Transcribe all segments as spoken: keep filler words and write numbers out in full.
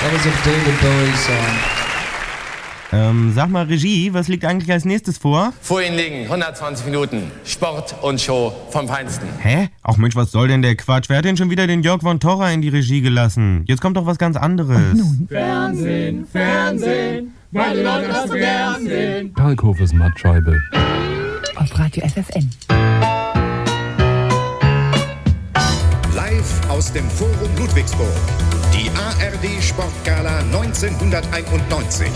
That was a David Bowie song. Ähm, sag mal, Regie, was liegt eigentlich als nächstes vor? Vor Ihnen liegen hundertzwanzig Minuten Sport und Show vom Feinsten. Hä? Ach Mensch, was soll denn der Quatsch? Wer hat denn schon wieder den Jörg von Torra in die Regie gelassen? Jetzt kommt doch was ganz anderes. Fernsehen, Fernsehen, weil die Leute das so gern sehen. Kalkhofes Mattscheibe. Auf Radio F F N. Live aus dem Forum Ludwigsburg. Die A R D Sportgala neunzehnhunderteinundneunzig.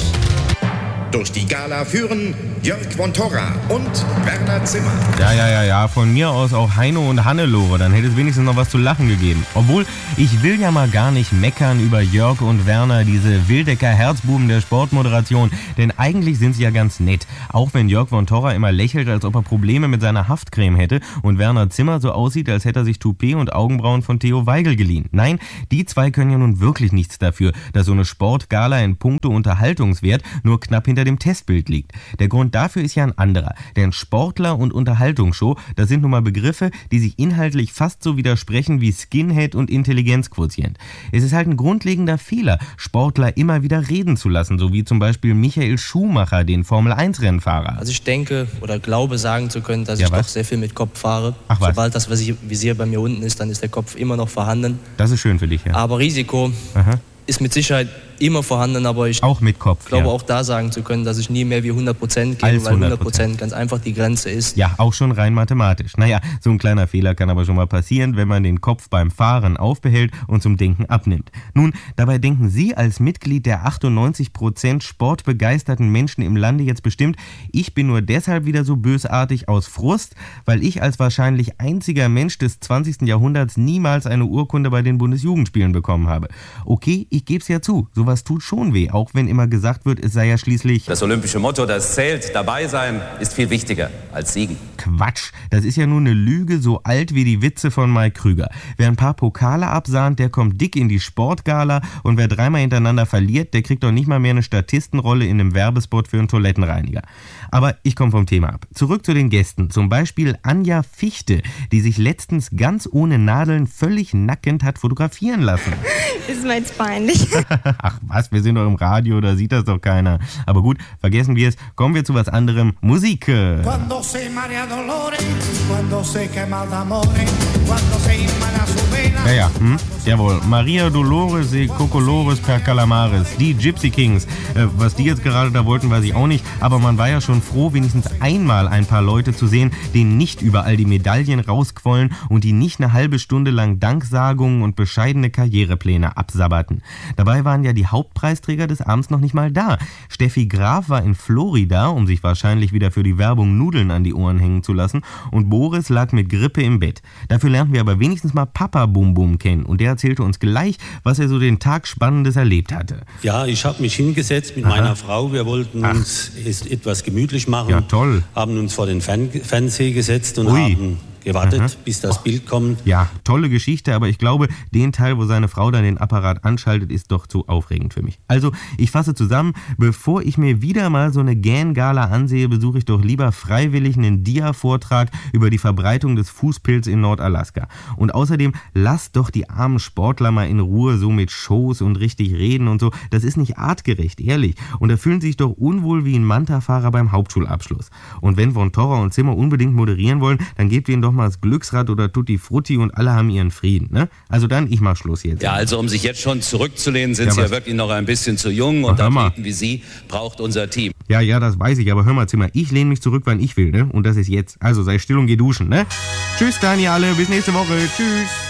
Durch die Gala führen Jörg von Torra und Werner Zimmer. Ja, ja, ja, ja, von mir aus auch Heino und Hannelore, dann hätte es wenigstens noch was zu lachen gegeben. Obwohl, ich will ja mal gar nicht meckern über Jörg und Werner, diese Wildecker-Herzbuben der Sportmoderation, denn eigentlich sind sie ja ganz nett. Auch wenn Jörg von Torra immer lächelt, als ob er Probleme mit seiner Haftcreme hätte und Werner Zimmer so aussieht, als hätte er sich Toupet und Augenbrauen von Theo Weigel geliehen. Nein, die zwei können ja nun wirklich nichts dafür, dass so eine Sportgala in puncto Unterhaltungswert nur knapp hinter dem Testbild liegt. Der Grund dafür ist ja ein anderer. Denn Sportler und Unterhaltungsshow, das sind nun mal Begriffe, die sich inhaltlich fast so widersprechen wie Skinhead und Intelligenzquotient. Es ist halt ein grundlegender Fehler, Sportler immer wieder reden zu lassen, so wie zum Beispiel Michael Schumacher, den Formel eins Rennfahrer. Also ich denke oder glaube sagen zu können, dass Ja, ich was? doch sehr viel mit Kopf fahre. Ach, was? Sobald das Visier bei mir unten ist, dann ist der Kopf immer noch vorhanden. Das ist schön für dich, ja. Aber Risiko Aha. ist mit Sicherheit immer vorhanden, aber ich Auch mit Kopf, glaube ja. auch da sagen zu können, dass ich nie mehr wie hundert Prozent gebe, Als weil hundert hundert Prozent ganz einfach die Grenze ist. Ja, auch schon rein mathematisch. Naja, so ein kleiner Fehler kann aber schon mal passieren, wenn man den Kopf beim Fahren aufbehält und zum Denken abnimmt. Nun, dabei denken Sie als Mitglied der achtundneunzig Prozent sportbegeisterten Menschen im Lande jetzt bestimmt, ich bin nur deshalb wieder so bösartig aus Frust, weil ich als wahrscheinlich einziger Mensch des zwanzigsten Jahrhunderts niemals eine Urkunde bei den Bundesjugendspielen bekommen habe. Okay, ich geb's ja zu, sowas tut schon weh, auch wenn immer gesagt wird, es sei ja schließlich... Das olympische Motto, das zählt, dabei sein, ist viel wichtiger als siegen. Quatsch, das ist ja nur eine Lüge so alt wie die Witze von Mike Krüger. Wer ein paar Pokale absahnt, der kommt dick in die Sportgala und wer dreimal hintereinander verliert, der kriegt doch nicht mal mehr eine Statistenrolle in einem Werbespot für einen Toilettenreiniger. Aber ich komme vom Thema ab. Zurück zu den Gästen, zum Beispiel Anja Fichte, die sich letztens ganz ohne Nadeln völlig nackend hat fotografieren lassen. Ist mir jetzt peinlich. Ach was, wir sind doch im Radio, da sieht das doch keiner. Aber gut, vergessen wir es, kommen wir zu was anderem. Musik. Cuando se marea dolores, cuando se quema d'amore, cuando se inmala su vena. Ja, ja, hm? Jawohl. Maria Dolores e Cocolores per Calamares. Die Gypsy Kings. Äh, was die jetzt gerade da wollten, weiß ich auch nicht. Aber man war ja schon froh, wenigstens einmal ein paar Leute zu sehen, denen nicht überall die Medaillen rausquollen und die nicht eine halbe Stunde lang Danksagungen und bescheidene Karrierepläne absabberten. Dabei waren ja die Hauptpreisträger des Abends noch nicht mal da. Steffi Graf war in Florida, um sich wahrscheinlich wieder für die Werbung Nudeln an die Ohren hängen zu lassen, und Boris lag mit Grippe im Bett. Dafür lernten wir aber wenigstens mal Papa Bum Bum kennen und der erzählte uns gleich, was er so den Tag Spannendes erlebt hatte. Ja, ich habe mich hingesetzt mit Aha. meiner Frau. Wir wollten Ach. uns es etwas gemütlich machen. Ja, toll. Haben uns vor den Fern- Fernseher gesetzt und Ui. haben gewartet, Aha. bis das Bild kommt. Ja, tolle Geschichte, aber ich glaube, den Teil, wo seine Frau dann den Apparat anschaltet, ist doch zu aufregend für mich. Also, ich fasse zusammen, bevor ich mir wieder mal so eine Gan-Gala ansehe, besuche ich doch lieber freiwillig einen Dia-Vortrag über die Verbreitung des Fußpilz in Nordalaska. Und außerdem, lasst doch die armen Sportler mal in Ruhe so mit Shows und richtig reden und so. Das ist nicht artgerecht, ehrlich. Und da fühlen sie sich doch unwohl wie ein Manta-Fahrer beim Hauptschulabschluss. Und wenn von Torra und Zimmer unbedingt moderieren wollen, dann gebt ihnen doch mal das Glücksrad oder Tutti Frutti und alle haben ihren Frieden, ne? Also dann, ich mach Schluss jetzt. Ja, also um sich jetzt schon zurückzulehnen, sind Ja, Sie was? ja wirklich noch ein bisschen zu jung und Ach, hör mal. Athleten wie Sie braucht unser Team. Ja, ja, das weiß ich, aber hör mal, Zimmer, ich lehne mich zurück, wann ich will, ne? Und das ist jetzt. Also sei still und geh duschen, ne? Tschüss, Daniel, alle, bis nächste Woche. Tschüss.